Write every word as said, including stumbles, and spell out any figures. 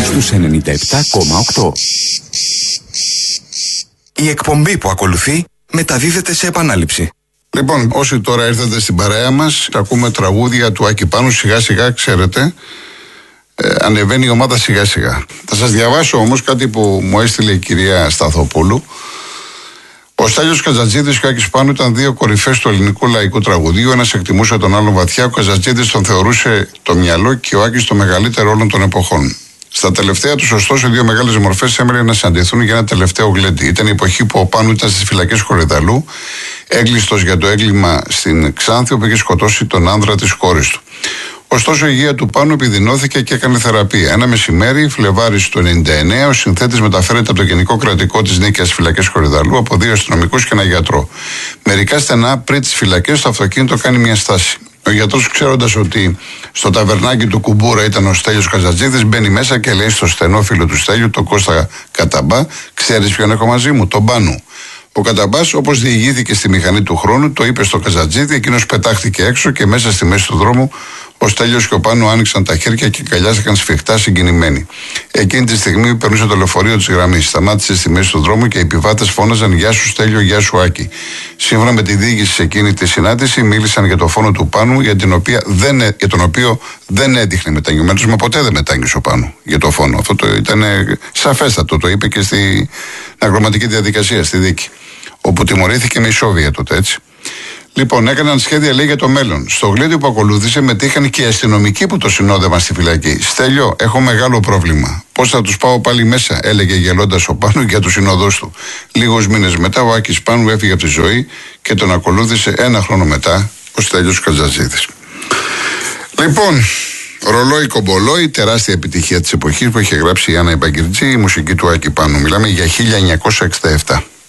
στους ενενήντα επτά κόμμα οκτώ. Η εκπομπή που ακολουθεί μεταδίδεται σε επανάληψη. Λοιπόν, όσοι τώρα ήρθατε στην παρέα μας, ακούμε τραγούδια του Άκη Πάνου, σιγά σιγά, ξέρετε, ε, ανεβαίνει η ομάδα σιγά σιγά. Θα σας διαβάσω όμως κάτι που μου έστειλε η κυρία Σταθοπούλου. Ο Στέλιος Καζατζίδης και ο Άκης Πάνου ήταν δύο κορυφές του ελληνικού λαϊκού τραγουδίου. Ένας εκτιμούσε τον άλλον βαθιά. Ο Καζατζίδης τον θεωρούσε το μυαλό και ο Άκης το μεγαλύτερο όλων των εποχών. Στα τελευταία του, ωστόσο, οι δύο μεγάλες μορφές έμελαν να συναντηθούν για ένα τελευταίο γλέντι. Ήταν η εποχή που ο Πάνου ήταν στις φυλακές Κορυδαλού, έγκλειστος για το έγκλημα στην Ξάνθη, όπου είχε σκοτώσει τον άνδρα της κόρης του. Ωστόσο, η υγεία του Πάνου επιδεινώθηκε και έκανε θεραπεία. Ένα μεσημέρι, Φλεβάρης του ενενήντα εννέα, ο συνθέτης μεταφέρεται από το Γενικό Κρατικό της Νίκαιας φυλακές Κορυδαλού από δύο αστυνομικούς και ένα γιατρό. Μερικά στενά πριν τις φυλακές, το αυτοκίνητο κάνει μια στάση. Ο γιατρός, ξέροντας ότι στο ταβερνάκι του Κουμπούρα ήταν ο Στέλιος Καζατζίδης, μπαίνει μέσα και λέει στο στενό φίλο του Στέλιου, τον Κώστα Καταμπά: «Ξέρεις ποιον έχω μαζί μου, τον Πάνου». Ο Καταμπάς, όπως διηγήθηκε στη μηχανή του χρόνου, το είπε στο Καζατζίδη, εκείνος πετάχτηκε έξω και μέσα στη μέση του δρόμου ο Στέλιος και ο Πάνου άνοιξαν τα χέρια και αγκαλιάστηκαν σφιχτά συγκινημένοι. Εκείνη τη στιγμή περνούσε το λεωφορείο της γραμμής. Σταμάτησε στη μέση του δρόμου και οι επιβάτες φώναζαν «Γεια σου Στέλιο, γεια σου Άκη». Σύμφωνα με τη διοίκηση σε εκείνη τη συνάντηση, μίλησαν για το φόνο του Πάνου, για, την οποία δεν, για τον οποίο δεν έδειχνε μεταγγιωμένος, μα ποτέ δεν μετάγγισε ο Πάνου για το φόνο. Αυτό το ήταν σαφέστατο, το είπε και στην αγροματική διαδικασία, στη δίκη, όπου τιμωρήθηκε με ισόβια τότε, έτσι. Λοιπόν, έκαναν σχέδια, λέει, για το μέλλον. Στο γλέντι που ακολούθησε μετήχαν και οι αστυνομικοί που το συνόδευαν στη φυλακή. «Στέλιο, έχω μεγάλο πρόβλημα. Πώς θα τους πάω πάλι μέσα», έλεγε γελώντας ο Πάνου για τους συνοδούς του. Λίγους μήνες μετά, ο Άκης Πάνου έφυγε από τη ζωή και τον ακολούθησε ένα χρόνο μετά ο Στέλιος Καζατζίδης. Λοιπόν, ρολόι κομπολόι, τεράστια επιτυχία της εποχής που είχε γράψει η Άννα Ιμπαγκυρτζή, η μουσική του Άκη Πάνου. Μιλάμε για χίλια εννιακόσια εξήντα επτά.